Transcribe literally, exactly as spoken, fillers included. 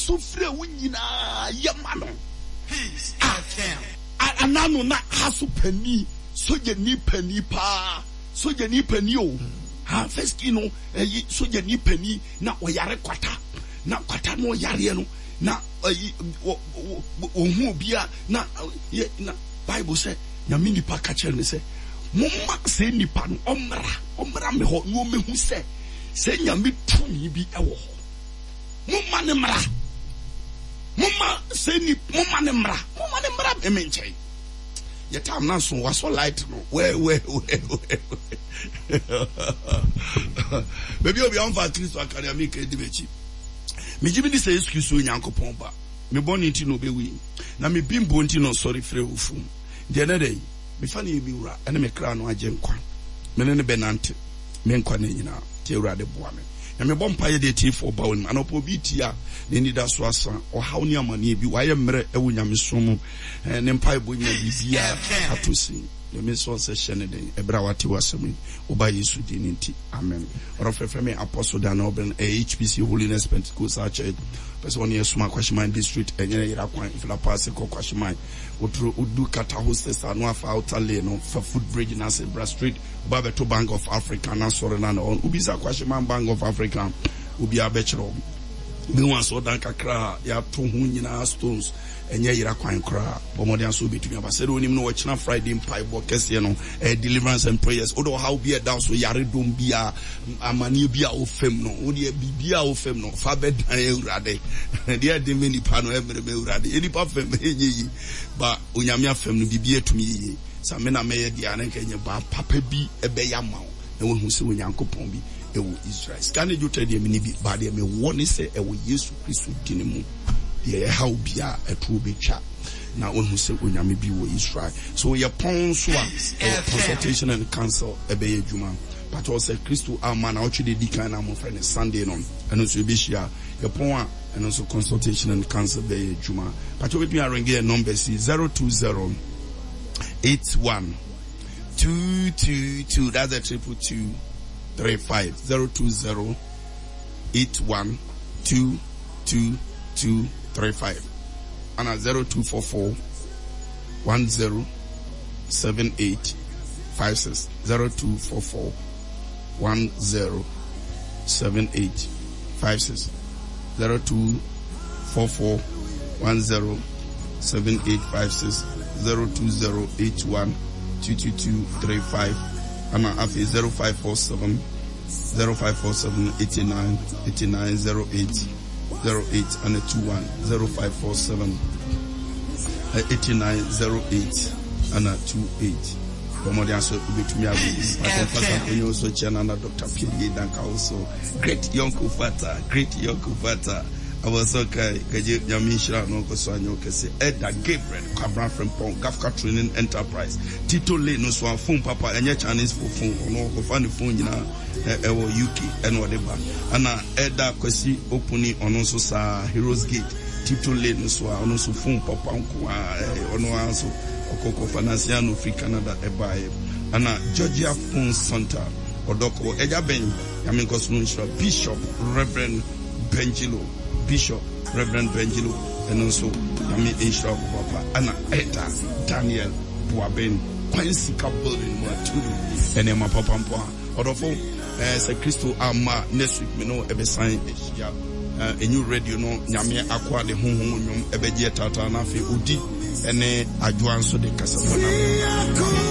sufre wunyina yamano peace anano na hasu pani soje ni pani pa soje ni pani o ha first you know soje ni pani na oyare kwata na kwata no yare no na ohun obia na na Bible say nyame nipa ka kire ne say momma se nipa no omra omra me ho no mehu se se nyame tumi bi ewo ho momma ne mra momma se ni momma ne mra momma ne mra e menche ye tam na so was so light no we we we baby obi on fa Kristo academic edibechi me jibi ni say excuse onyankopon ba me boni nti no bewi na me bimbo nti no sorry frɛ ofu de na dey me fa na ebi wura ene me kra no agye nkwa me ne ne benante me nkwa na nyina te wura de boa me na me bompa ye de ti for bawo ni anopo bi ti a ne ni da so asa o haw ni amane bi wa ye mre ewu nyamesom ne mpa ebo nya bibia atosi le me so se hye ne den ebra wate wasem oba Yesu di nti amen oro fefe me apostle Dan Oben H P C Holiness Pentecostal Church person one Yesuma Kwashiman district enye yira kwan ifla pass ko Kwashiman otro udu kata hostess anu afa outale no for food bridge na se Bra Street Babeto Bank of Africa na sore na on ubisa Kwashiman Bank of Africa ubi abechro me wan so dan kakra ya to hu nyina stones enye yira kwan kra bomodian so betumi abasere onim no wachina Friday mpai bo kese no eh, deliverance and prayers odo how be down so yare dom bia amani bia ofem no odi bibia ofem no fa bedan eurade dia de meni pa no emre be eurade eni pa fem enyi ba onyame afem no bibia tumi yi sa me na me dia na kenye ba papa bi ebe ya mawo na wo hu se onyankopon bi ewo Israel skane jote de mini bi ba de me woni se ewo Yesu Kristo dinemu de how bia etu betwa na onu se onyame bi wo Israel so ye pon so a consultation and council ebe adwuma but also Kristo ama na oche de dikan na mo friend Sunday no eno so be shia ye pon a eno so consultation and council be adwuma but we be arrange number is zero two zero eight one two two two that's a triple two three five zero two zero eight one two two two three five and a zero two four four one zero seven eight five six zero two four four one zero seven eight five six zero two four four one zero seven eight five six zero two zero eight one two two two three five and a zero five four seven zero five four seven eighty nine eighty nine zero eight zero eight and a two one zero five four seven eighty nine zero eight and a two eight. Comodian so to me, I can also channel Doctor P. Danka also great young Kufata, great young Kufata. I was okay, Yamisha no Kosanyo Kese, Edda Gabriel, Cabran from Pong, Gafka Training Enterprise, Tito Le no swan phone papa, and your Chinese for phone, or no go find the phone, you know, Ewo Yuki, and whatever. And Edda Kwesi Opuni on also sa Heroes Gate, Tito Le no swan, on also phone papa, on also Okoko Financiano Free Canada, Ebae, and Georgia Phone Center, Odoko, Eja Ben, Yamikos Bishop, Reverend Benjilo. Bishop, Reverend Benjilo, and also Yami Ishra Papa, Anna Eta, Daniel, Buaben, Quincy Building, Matulu, and Emma Papa, Odofo, as a Christo Ama, next week, you know, every sign, a new radio, no, Yami Aqua, the home, Ebedia Tata, Nafi, Udi, and a Adjuan so de Casabona.